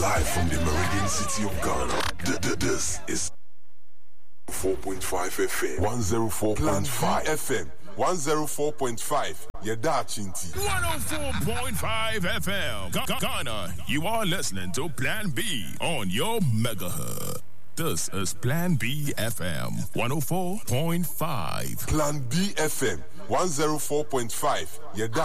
Live from the Meridian City of Ghana. This is 4.5 FM. 104.5 FM. 104.5. Yeda Chinti. 104.5 FM. Ghana, you are listening to Plan B on your megahertz. This is Plan B FM 104.5. Plan B FM 104.5. Yeda